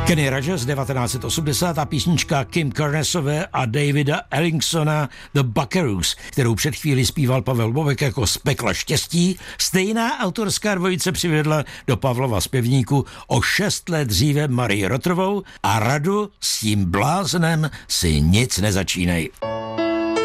Kenny Rogers 1980 a písnička Kim Carnesové a Davida Ellingsona The Buckaroos, kterou před chvíli zpíval Pavel Bobek jako Z pekla štěstí, stejná autorská dvojice přivedla do Pavlova zpěvníku o 6 let dříve Marii Rotrovou a Radu S tím bláznem si nic nezačínej.